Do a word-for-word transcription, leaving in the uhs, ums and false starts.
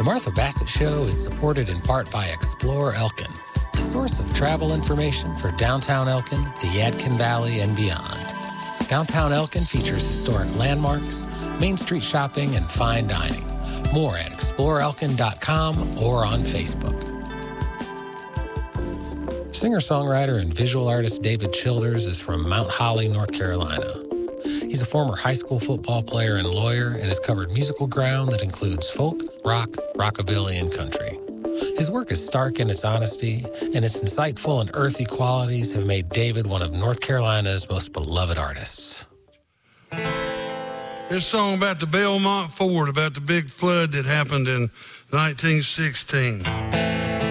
Martha Bassett Show is supported in part by Explore Elkin, the source of travel information for downtown Elkin, the Yadkin Valley, and beyond. Downtown Elkin features historic landmarks, Main Street shopping, and fine dining. More at explore elkin dot com or on Facebook. Singer-songwriter and visual artist David Childers is from Mount Holly, North Carolina. He's a former high school football player and lawyer and has covered musical ground that includes folk, rock, rockabilly, and country. His work is stark in its honesty, and its insightful and earthy qualities have made David one of North Carolina's most beloved artists. This song about the Belmont Ford, about the big flood that happened in nineteen sixteen.